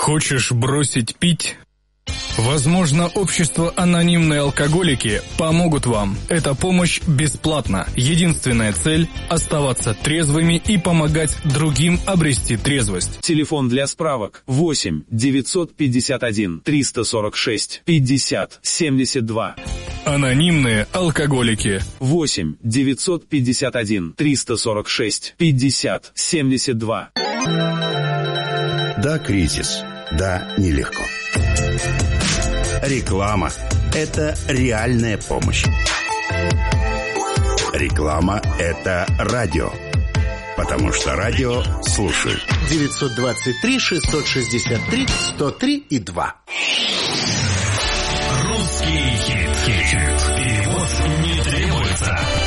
Хочешь бросить пить? Возможно, общество «Анонимные алкоголики» помогут вам. Эта помощь бесплатна. Единственная цель – оставаться трезвыми и помогать другим обрести трезвость. Телефон для справок 8 951 346 50 72. «Анонимные алкоголики». 8 951 346 50 72. Да, кризис. Да, нелегко. Реклама – это реальная помощь. Реклама – это радио. Потому что радио слушают. 923-663-103,2. Русский хит. Перевод не требуется.